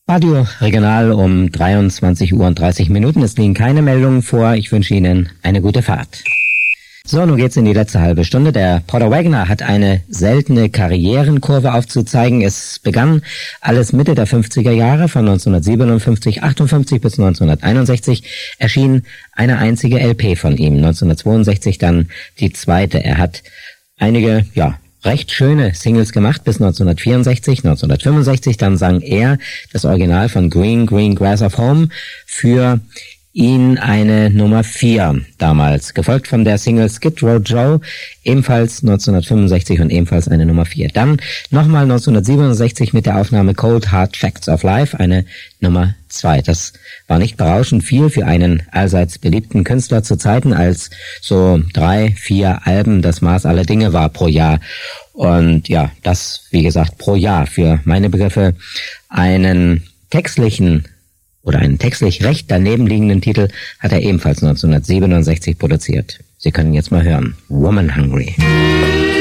Radio Regional um 23 Uhr und 30 Minuten. Es liegen keine Meldungen vor. Ich wünsche Ihnen eine gute Fahrt. So, nun geht's in die letzte halbe Stunde. Der Porter Wagoner hat eine seltene Karrierenkurve aufzuzeigen. Es begann alles Mitte der 50er Jahre, von 1957, 58 bis 1961 erschien eine einzige LP von ihm. 1962 dann die zweite. Er hat einige, recht schöne Singles gemacht bis 1964, 1965. Dann sang er das Original von Green, Green Grass of Home, für ihn eine Nummer 4 damals, gefolgt von der Single Skid Row Joe, ebenfalls 1965 und ebenfalls eine Nummer 4. Dann nochmal 1967 mit der Aufnahme Cold Hard Facts of Life, eine Nummer 2. Das war nicht berauschend viel für einen allseits beliebten Künstler zu Zeiten, als so 3, 4 Alben das Maß aller Dinge war pro Jahr. Und ja, das, wie gesagt, pro Jahr für meine Begriffe einen textlich recht daneben liegenden Titel hat er ebenfalls 1967 produziert. Sie können jetzt mal hören. Woman Hungry.